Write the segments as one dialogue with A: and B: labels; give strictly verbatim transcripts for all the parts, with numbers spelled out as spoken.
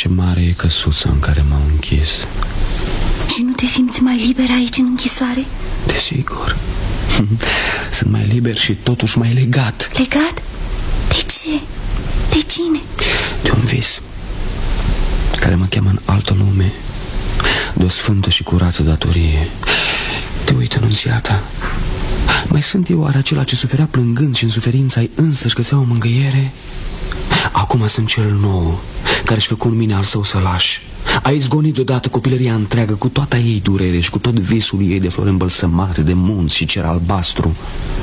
A: ce mare e căsuța în care m-au închis.
B: Și nu te simți mai liber aici în închisoare?
A: Desigur. Sunt mai liber și totuși mai legat.
B: Legat? De ce? De cine?
A: De un vis care mă cheamă în altă lume, de o sfântă și curată datorie. Te uită, nunțiata. Mai sunt eu oare acela ce suferea plângând și în suferința-i însăși găsea o mângâiere? Acum sunt cel nou care își făcu în mine al său sălaș. A izgonit deodată copilăria întreagă cu toată ei durere și cu tot visul ei de flori îmbălsămate, de munți și cer albastru.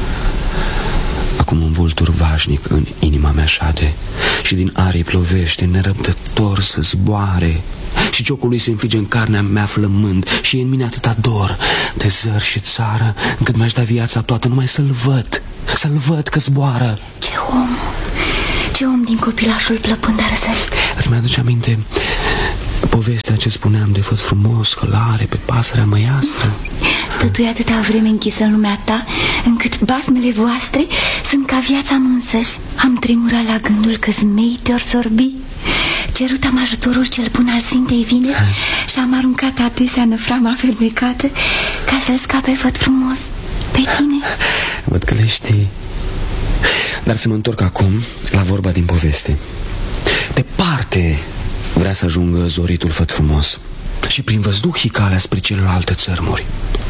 A: Acum un vultur vașnic în inima mea șade și din arii plovește nerăbdător să zboare. Și ciocul lui se înfige în carnea mea flămând și e în mine atâta dor de zăr și țară, încât mi-aș da viața toată numai să-l văd, să-l văd că zboară.
B: Ce om, ce om din copilașul plăpând a răsărit.
A: Îți mai aduce aminte povestea ce spuneam de făt frumos, călare pe pasărea măiastră?
B: Stătui atâta vreme închisă în lumea ta, încât basmele voastre sunt ca viața însăși. Am tremurat la gândul că zmei te-or sorbi. Cerut am ajutorul cel bun al Sfintei Vineri și am aruncat adesea năframa fermecată ca să-l scape făt frumos pe tine.
A: Văd că le știi. Dar să mă întorc acum la vorba din poveste. Departe vrea să ajungă zoritul făt frumos și prin văzduhii calea spre celelalte țărmuri.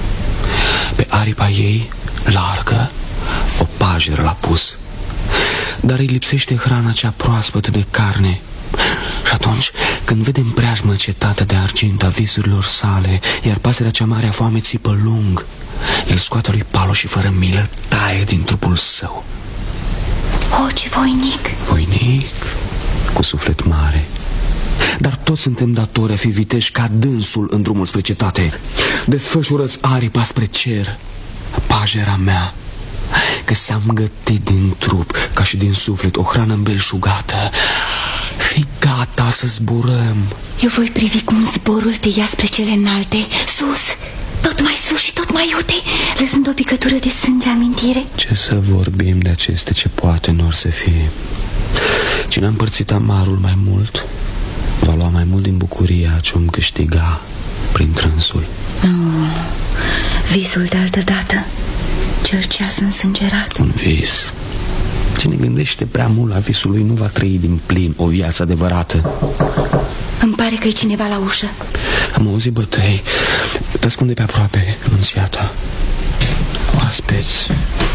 A: Pe aripa ei largă o pajeră l-a pus, dar îi lipsește hrana cea proaspătă de carne. Și atunci, când vede în preajmă cetatea de argint a visurilor sale, iar pasărea cea mare a foame țipă lung, el scoate lui Palo și fără milă taie din trupul său.
B: O, ce voinic!
A: Voinic, cu suflet mare. Dar toți suntem datori a fi viteși ca dânsul în drumul spre cetate. Desfășură-ți aripa spre cer, pajera mea, că s-am gătit din trup ca și din suflet o hrană îmbelșugată. Fii gata să zburăm.
B: Eu voi privi cum zborul te ia spre cele înalte, sus, tot mai sus și tot mai iute, lăsând o picătură de sânge amintire.
A: Ce să vorbim de aceste ce poate n-or să fie. Cine a împărțit amarul mai mult va lua mai mult din bucuria ce-om câștiga prin trânsul.
B: Nu, visul de altă dată, cel ceas însângerat.
A: Un vis. Cine gândește prea mult la visul lui nu va trăi din plin o viață adevărată.
B: Îmi pare că e cineva la ușă.
A: Am auzit bătăi. Te ascunde pe aproape, nunțiata. Oaspeți.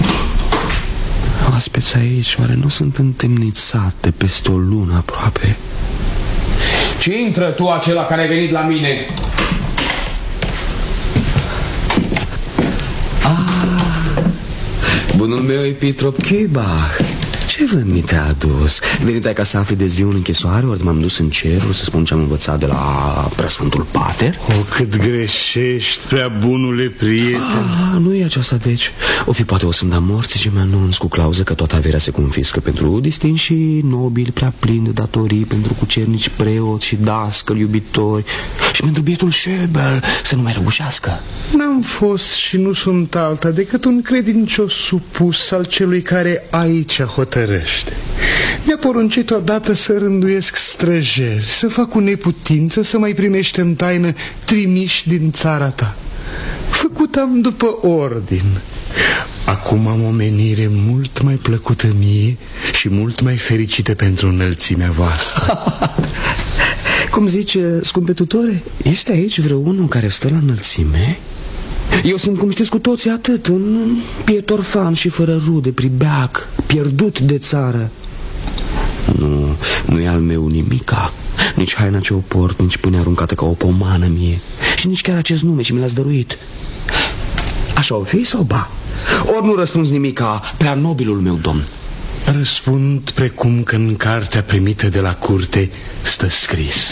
A: Oaspeți aici, oare nu sunt întemnițate peste o lună aproape?
C: Ce intră tu, acela care ai venit la mine?
A: Ah, bunul meu e Pitrop Kibach. Ce vânt mi te-a adus? Venit ai ca să afli de zviu în închisoare, ori m-am dus în cerul să spun ce am învățat de la preasfântul pater?
D: O, cât greșești, prea bunule prieten.
A: Ah, nu e aceasta deci. O fi poate o sânda morții ce mi-anunț cu clauză că toată averea se confiscă pentru distinși nobili prea plini de datorii, pentru cucernici preoți și dascăli iubitori și pentru bietul Șebel să nu mai răgușească.
D: N-am fost și nu sunt alta decât un credincios supus al celui care aici hotărăște. Mi-a poruncit odată să rânduiesc străjeri, să fac cu neputință să mai primești în taină trimiși din țara ta. Făcut am după ordin. Acum am o menire mult mai plăcută mie și mult mai fericită pentru înălțimea voastră.
A: Cum zice, scumpe tutore, este aici vreunul care stă la înălțime? Eu sunt, cum știți cu toții, atât, un piet orfan și fără rude, pribeac, pierdut de țară. Nu, nu e al meu nimica, nici haina ce o port, nici pâine aruncată ca o pomană mie, și nici chiar acest nume ce mi l-ați dăruit. Așa o fi sau ba? Ori nu răspunzi nimica, prea nobilul meu domn?
D: Răspund precum că în cartea primită de la curte stă scris: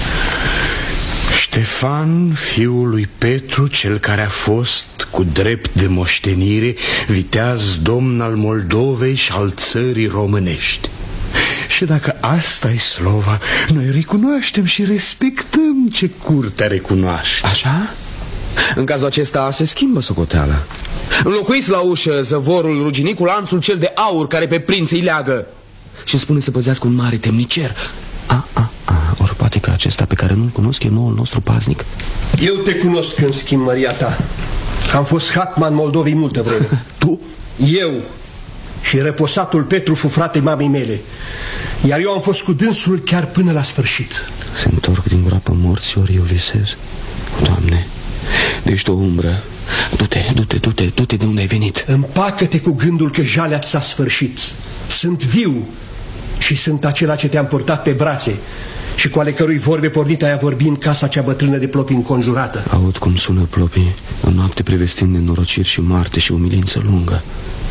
D: Ștefan, fiul lui Petru, cel care a fost cu drept de moștenire viteaz domn al Moldovei și al țării românești. Și dacă asta e slova, noi recunoaștem și respectăm ce curtea recunoaște.
A: Așa? În cazul acesta se schimbă socoteala. Înlocuiți la ușă zăvorul ruginit cu lanțul cel de aur care pe prinț îi leagă și spune să păzească un mare temnicer. A, a, a, ori Poate că acesta pe care nu-l cunosc e noul nostru paznic?
E: Eu te cunosc, în schimb, măria ta. Am fost hetman Moldovei multă vreme.
A: Tu?
E: Eu și răposatul Petru fu fratei mamei mele. Iar eu am fost cu dânsul chiar până la sfârșit.
A: Se întorc din groapă morți, ori eu visez. Doamne, ești o umbră. Du-te, du-te, du-te, du-te de unde ai venit.
E: Împacă-te cu gândul că jalea ți s-a sfârșit. Sunt viu și sunt acela ce te-am purtat pe brațe și cu ale cărui vorbe pornite ai a vorbi în casa cea bătrână de plopi înconjurată.
A: Aud cum sună plopii în noapte, prevestind nenorociri și moarte și umilință lungă.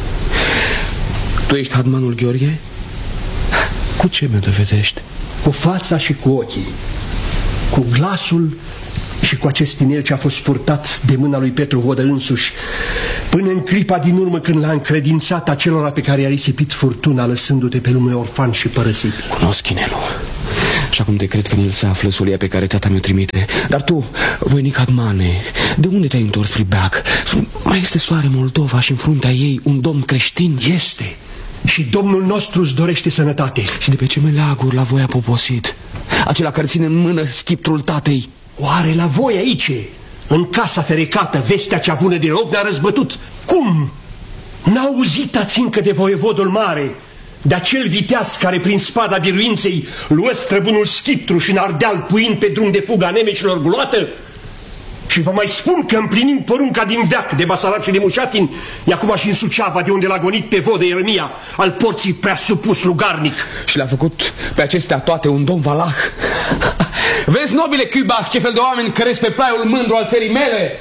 A: Tu ești hetmanul Gheorghe? Cu ce mă dovedești?
E: Cu fața și cu ochii, cu glasul și cu acest inel ce a fost purtat de mâna lui Petru Vodă însuși, până în clipa din urmă când l-a încredințat acelora pe care i-a risipit furtuna, lăsându-te pe lume orfan și părăsit.
A: Cunosc inelul și acum te cred că în el se află solia pe care tata mi-o trimite. Dar tu, voinic hetmane, de unde te-ai întors spre Beac? Mai este soare Moldova și în fruntea ei un domn creștin?
E: Este. Și Domnul nostru îți dorește sănătate.
A: Și de pe ce meleaguri la voi a poposit? Acela care ține în mână schiptrul tatei.
E: Oare la voi aici, în casa ferecată, vestea cea bună de loc ne-a răzbătut? Cum? N-auzit ați încă de voievodul mare, de acel viteaz care prin spada biruinței luă străbunul schiptru și în Ardeal puind pe drum de fuga nemecilor gloată? Și vă mai spun că împlinim porunca din veac de Basarab și de Mușatin, e acum și în Suceava, de unde l-a gonit pe Vodă Ieremia, al porții prea supus lugarnic.
C: Și le-a făcut pe acestea toate un domn valah. Vezi, nobile Cubach, ce fel de oameni crezi pe plaiul mândru al țării mele?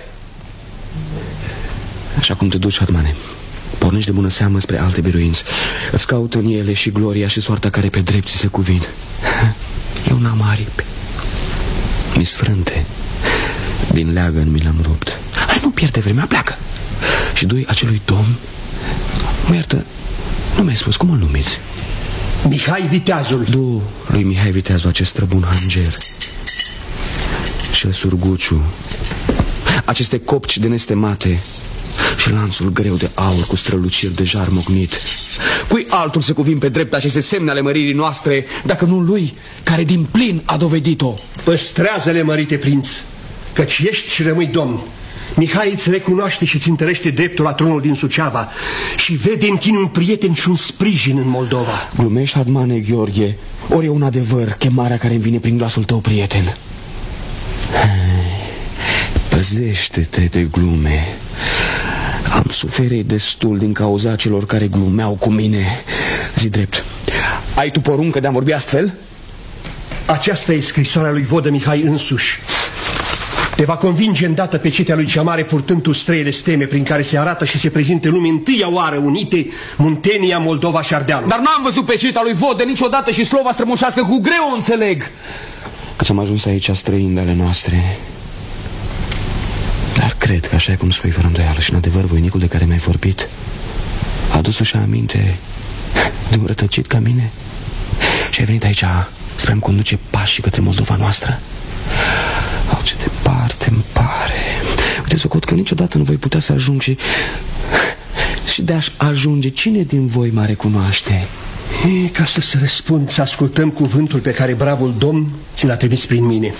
A: Așa cum te duci, hetmane, pornești de bună seamă spre alte biruinți. Îți caută în ele și gloria și soarta care pe drept ți se cuvin. Eu n-am aripi, mi sfrânte. Din leagăn mi l-am rupt. Hai, nu pierde vremea, pleacă. Și doi acelui domn, mă iertă, nu mi-ai spus cum îl numiți?
E: Mihai Viteazul.
A: Du lui Mihai Viteazul acest străbun hanger și el surguciu, aceste copci de nestemate și lanțul greu de aur cu străluciri de jar mognit. Cui altul se cuvin pe drept aceste semne ale măririi noastre, dacă nu lui care din plin a dovedit-o?
E: Păstrează-le, mărite prinț, căci ești și rămâi domn. Mihai îți recunoaște și îți întărește dreptul la tronul din Suceava și vede în tine un prieten și un sprijin în Moldova.
A: Glumești, hetmane Gheorghe, ori e un adevăr chemarea care îmi vine prin glasul tău, prieten? Păzește-te de glume. Am suferit destul din cauza celor care glumeau cu mine. Zi drept, ai tu poruncă de a vorbi astfel?
E: Aceasta e scrisoarea lui Vodă Mihai însuși. Te va convinge îndată pe cetea lui cea mare, purtând tu străile steme prin care se arată și se prezintă lumii întâia oară unite Muntenia, Moldova și Ardealul.
C: Dar n-am văzut pe cetea lui Vodă niciodată și slova strămoșească cu greu o înțeleg.
A: Căci am ajuns aici străini de ale noastre. Dar cred că așa e cum spui fără îndoială și în adevăr voinicul de care mi-ai vorbit a adus-o-și aminte de un rătăcit ca mine și ai venit aici spre a-mi conduce pașii către Moldova noastră. Oh, ce departe îmi pare. Uite, socot că niciodată nu voi putea să ajung și... Și de-aș ajunge, cine din voi mă recunoaște?
E: E, ca să-ți răspund, să ascultăm cuvântul pe care bravul domn ți l-a trimis prin mine.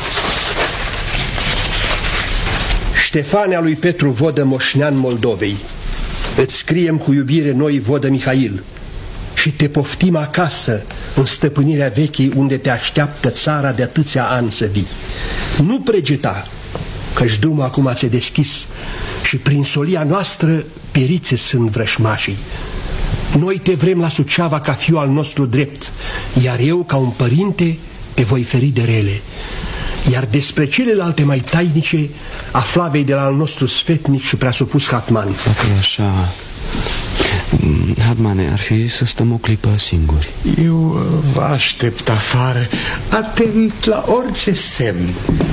E: Ștefanea lui Petru Vodă, moșnean Moldovei, îți scriem cu iubire noi, Vodă Mihail, și te poftim acasă, în stăpânirea vechii, unde te așteaptă țara de atâția ani să vii. Nu pregeta, că-și drumul acum ți-e deschis și prin solia noastră perițe sunt vrășmașii. Noi te vrem la Suceava ca fiu al nostru drept, iar eu, ca un părinte, te voi feri de rele. Iar despre celelalte mai tainice, afla-vei de la al nostru sfetnic și preasupus hetman.
A: Dacă e așa, hetmane, ar fi să stăm o clipă singuri.
D: Eu vă aștept afară, atent la orice semn.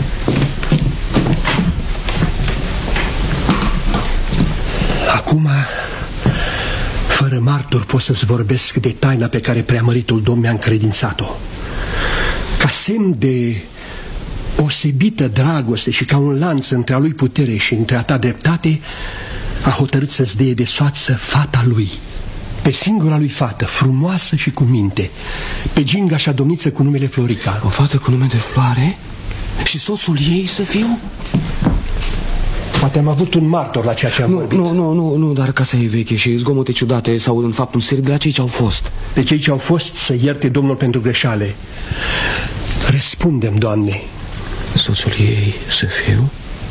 E: Acum, fără martor, pot să-ți vorbesc de taina pe care preamăritul domn mi-a încredințat-o. Ca semn de osebită dragoste și ca un lanț între a lui putere și între a ta dreptate, a hotărât să-ți dea de soață fata lui, pe singura lui fată, frumoasă și cu minte, pe gingașa domniță cu numele Florica.
A: O fată cu nume de Floare? Și soțul ei să fiu?
E: Poate am avut un martor la ceea ce am
A: nu,
E: vorbit.
A: Nu, nu, nu, nu, dar casa e veche și zgomote ciudate sau în fapt un serie de la cei ce au fost.
E: De cei ce au fost să ierte Domnul pentru greșeale. Răspundem, Doamne.
A: Soțul ei să fiu?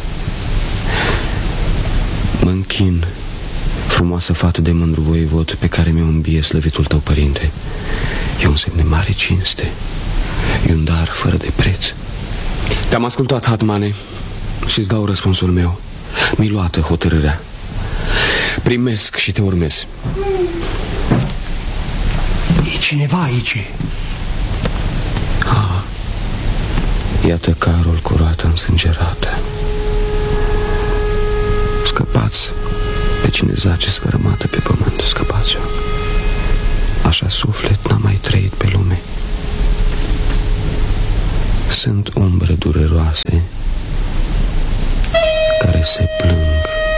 A: Mă închin, frumoasă fată de mândru voievod, pe care mi-o îmbie slăvitul tău, părinte. E un semn de mare cinste, e un dar fără de preț. Te-am ascultat, Hatmane, și-ți dau răspunsul meu. Mi-i luată hotărârea. Primesc și te urmez.
E: E cineva aici.
A: Ah, iată carul cu roată însângerată. Scăpați pe cine zace sfărâmată pe pământ. Scăpați-o. Așa suflet n-a mai trăit pe lume. Sunt umbre dureroase care se plâng